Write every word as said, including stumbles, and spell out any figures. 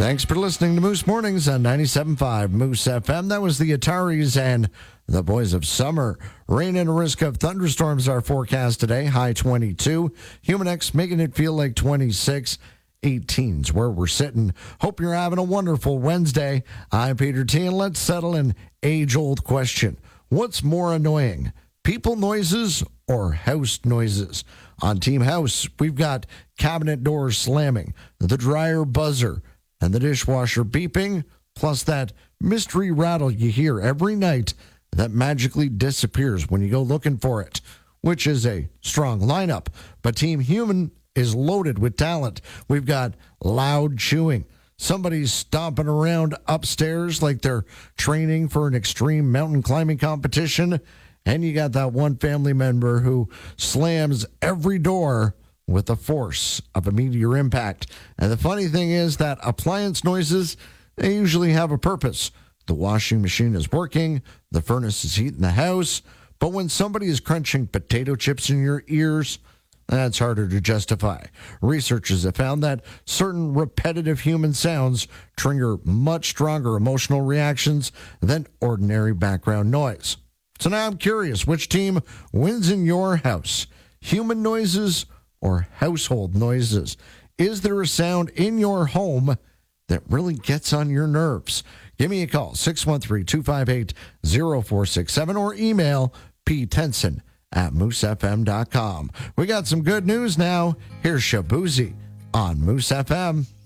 Thanks for listening to Moose Mornings on ninety-seven point five Moose F M. That was the Ataris and the Boys of Summer. Rain and a risk of thunderstorms are forecast today. High twenty-two. Humidex making it feel like twenty-six. eighteens where we're sitting. Hope you're having a wonderful Wednesday. I'm Peter T, and let's settle an age-old question. What's more annoying, people noises or house noises? On Team House, we've got cabinet doors slamming, the dryer buzzer, and the dishwasher beeping, plus that mystery rattle you hear every night that magically disappears when you go looking for it, which is a strong lineup. But Team Human is loaded with talent. We've got loud chewing. Somebody's stomping around upstairs like they're training for an extreme mountain climbing competition. And you got that one family member who slams every door with the force of a meteor impact. And the funny thing is that appliance noises, they usually have a purpose. The washing machine is working, the furnace is heating the house, but when somebody is crunching potato chips in your ears, that's harder to justify. Researchers have found that certain repetitive human sounds trigger much stronger emotional reactions than ordinary background noise. So now I'm curious, which team wins in your house? Human noises or household noises? Is there a sound in your home that really gets on your nerves? Give me a call, six one three, two five eight, zero four six seven, or email ptenson at moose f m dot com. We got some good news now. Here's Shabuzi on Moose F M.